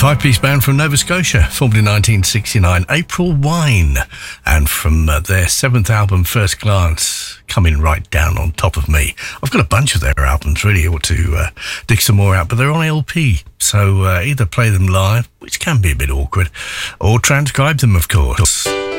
Five-piece band from Nova Scotia, formed in 1969, April Wine, and from their seventh album, First Glance, coming right down on top of me. I've got a bunch of their albums, really ought to dig some more out, but they're on LP, so either play them live, which can be a bit awkward, or transcribe them, of course.